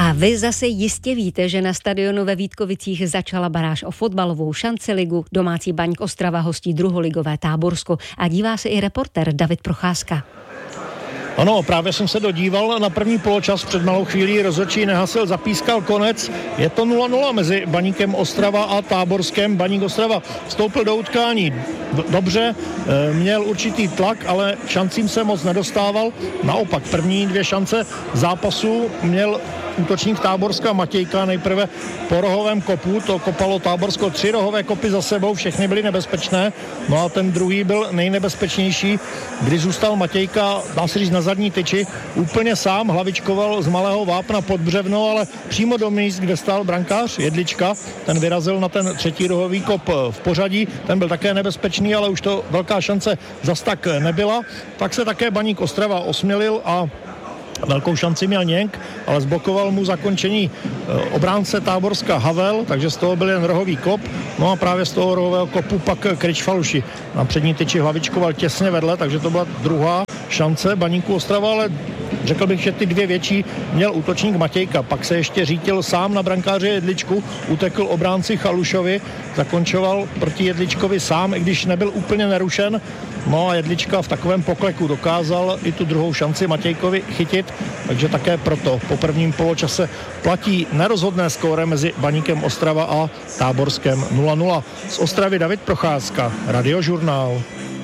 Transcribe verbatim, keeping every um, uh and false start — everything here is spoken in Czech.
A vy zase jistě víte, že na stadionu ve Vítkovicích začala baráž o fotbalovou šanceligu. Domácí Baník Ostrava hostí druholigové Táborsko a dívá se i reportér David Procházka. Ano, právě jsem se dodíval na první poločas, před malou chvílí rozhodčí nehasil, zapískal konec. Je to nula nula mezi Baníkem Ostrava a Táborskem. Baník Ostrava vstoupil do utkání dobře, měl určitý tlak, ale šancím se moc nedostával. Naopak, první dvě šance zápasu měl útočník Táborska Matějka, nejprve po rohovém kopu, to kopalo Táborsko tři rohové kopy za sebou, všechny byly nebezpečné, no a ten druhý byl nejnebezpečnější, kdy zůstal Matějka, dá se říct, na zadní tyči, úplně sám, hlavičkoval z malého vápna pod břevno, ale přímo do míst, kde stál brankář Jedlička, ten vyrazil na ten třetí rohový kop v pořadí, ten byl také nebezpečný, ale už to velká šance zas tak nebyla, tak se také Baník Ostrava osmělil a velkou šanci měl Něnk, ale zblokoval mu zakončení obránce Táborska Havel, takže z toho byl jen rohový kop. No a právě z toho rohového kopu pak Kryč Faluši na přední tyči hlavičkoval těsně vedle, takže to byla druhá šance Baníku Ostrava, ale řekl bych, že ty dvě větší měl útočník Matějka. Pak se ještě řítil sám na brankáře Jedličku, utekl obránci Chalušovi, zakončoval proti Jedličkovi sám, i když nebyl úplně nerušen. No a Jedlička v takovém pokleku dokázal i tu druhou šanci Matějkovi chytit, takže také proto po prvním poločase platí nerozhodné skóre mezi Baníkem Ostrava a Táborskem nula nula. Z Ostravy David Procházka, Radiožurnál.